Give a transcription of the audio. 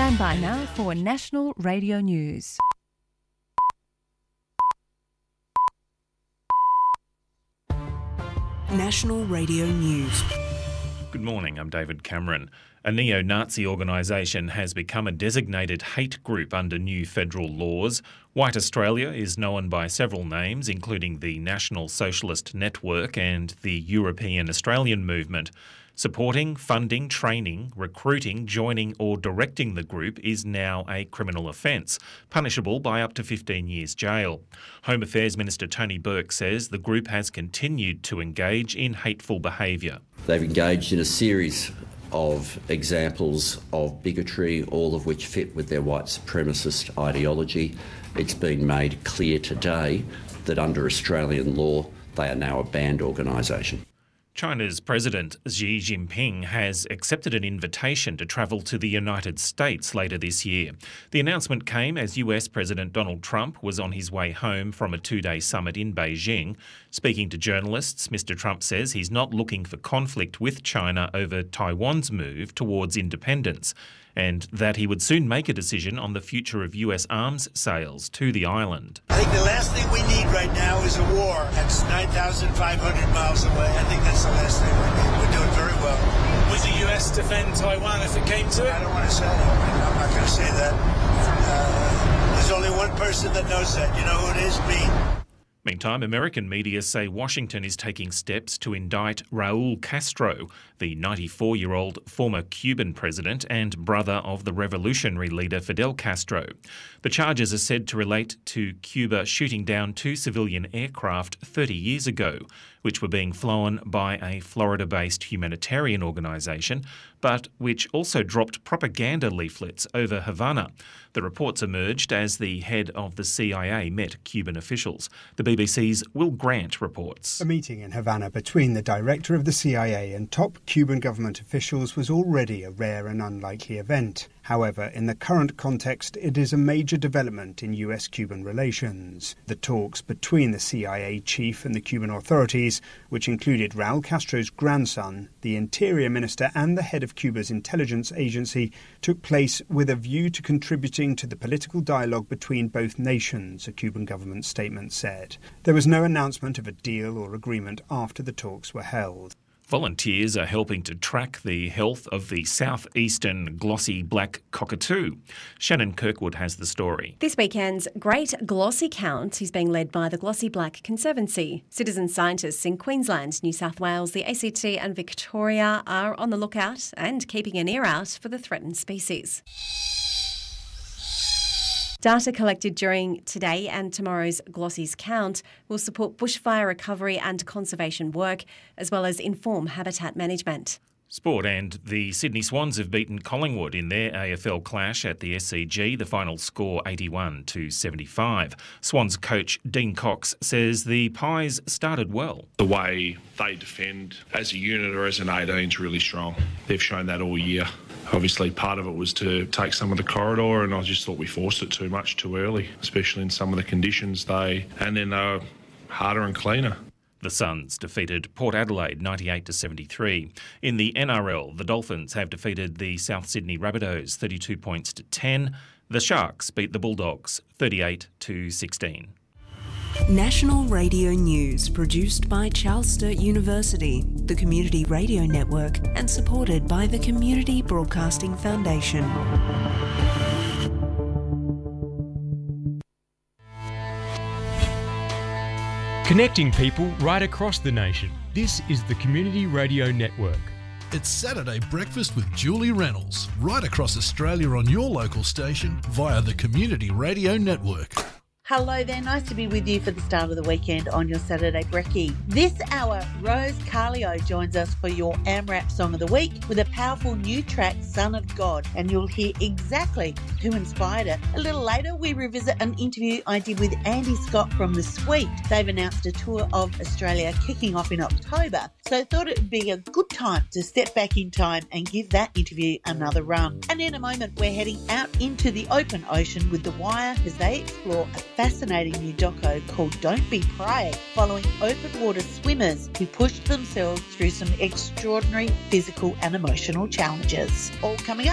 Stand by now for National Radio News. National Radio News. Good morning, I'm David Cameron. A neo-Nazi organisation has become a designated hate group under new federal laws. White Australia is known by several names, including the National Socialist Network and the European Australian Movement. Supporting, funding, training, recruiting, joining or directing the group is now a criminal offence, punishable by up to 15 years jail. Home Affairs Minister Tony Burke says the group has continued to engage in hateful behaviour. They've engaged in a series of examples of bigotry, all of which fit with their white supremacist ideology. It's been made clear today that under Australian law, they are now a banned organisation. China's President Xi Jinping has accepted an invitation to travel to the United States later this year. The announcement came as US President Donald Trump was on his way home from a two-day summit in Beijing. Speaking to journalists, Mr. Trump says he's not looking for conflict with China over Taiwan's move towards independence, and that he would soon make a decision on the future of US arms sales to the island. I think the last thing we need right now is a war. That's 9,500 miles away. I think that's the last thing we need. We're doing very well. Would the US defend Taiwan if it came to it? I don't want to say that. I'm not going to say that. There's only one person that knows that. You know who it is? Me. Meantime, American media say Washington is taking steps to indict Raul Castro, the 94-year-old former Cuban president and brother of the revolutionary leader Fidel Castro. The charges are said to relate to Cuba shooting down two civilian aircraft 30 years ago, which were being flown by a Florida-based humanitarian organisation, but which also dropped propaganda leaflets over Havana. The reports emerged as the head of the CIA met Cuban officials. The BBC's Will Grant reports. A meeting in Havana between the director of the CIA and top Cuban government officials was already a rare and unlikely event. However, in the current context, it is a major development in US-Cuban relations. The talks between the CIA chief and the Cuban authorities, which included Raul Castro's grandson, the interior minister and the head of Cuba's intelligence agency, took place with a view to contributing to the political dialogue between both nations, a Cuban government statement said. There was no announcement of a deal or agreement after the talks were held. Volunteers are helping to track the health of the southeastern glossy black cockatoo. Shannon Kirkwood has the story. This weekend's Great Glossy Count is being led by the Glossy Black Conservancy. Citizen scientists in Queensland, New South Wales, the ACT and Victoria are on the lookout and keeping an ear out for the threatened species. Data collected during today and tomorrow's Glossy's count will support bushfire recovery and conservation work, as well as inform habitat management. Sport, and the Sydney Swans have beaten Collingwood in their AFL clash at the SCG, the final score 81-75. Swans coach Dean Cox says the Pies started well. The way they defend as a unit or as an 18 is really strong. They've shown that all year. Obviously, part of it was to take some of the corridor, and I just thought we forced it too much too early, especially in some of the conditions and then they were harder and cleaner. The Suns defeated Port Adelaide 98-73. In the NRL, the Dolphins have defeated the South Sydney Rabbitohs 32 points to 10. The Sharks beat the Bulldogs 38-16. National Radio News, produced by Charles Sturt University, the Community Radio Network, and supported by the Community Broadcasting Foundation. Connecting people right across the nation. This is the Community Radio Network. It's Saturday Breakfast with Julie Reynolds, right across Australia on your local station via the Community Radio Network. Hello there, nice to be with you for the start of the weekend on your Saturday Brekkie. This hour, Rose Carlio joins us for your AMRAP Song of the Week with a powerful new track, Son of God, and you'll hear exactly who inspired it. A little later, we revisit an interview I did with Andy Scott from The Sweet. They've announced a tour of Australia kicking off in October, so I thought it would be a good time to step back in time and give that interview another run. And in a moment, we're heading out into the open ocean with The Wire as they explore a fascinating new doco called Don't Be Prey, following open water swimmers who pushed themselves through some extraordinary physical and emotional challenges. All coming up.